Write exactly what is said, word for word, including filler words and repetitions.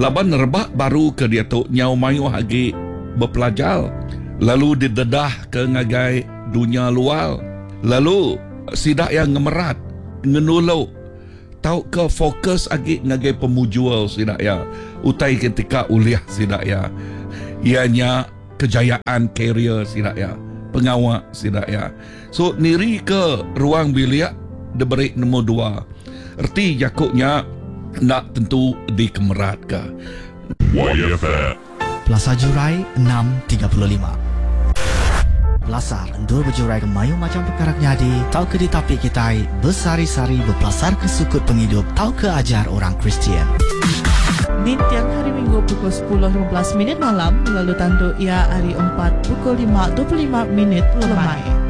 Laban rebak baru ke dia tu nyau mayu hagi berpelajar. Lalu didedah ke ngagai dunia luar. Lalu sidak yang ngemerat, ngenuluk. Tahu ke fokus agi ngagai pemujual sidak ya. Utai ketika uliah sidak ya. Ianya kejayaan karier sidak ya. Pengawak sidak ya. So niri ke ruang bilik diberi nombor dua. Erti jakuknya nak tentu dikemerat ke. Y F M Plaza Jurai enam tiga puluh lima. Pelasar endur berjurai ke mayu macam perkara jadi. Tahu ke di tapi kita bersari-sari berpelasar ke sukut penghidup. Tahu ke ajar orang Kristian. Di tiap hari Minggu pukul sepuluh lima belas minit malam. Lalu tandu ia hari empat pukul lima dua puluh lima minit lemai.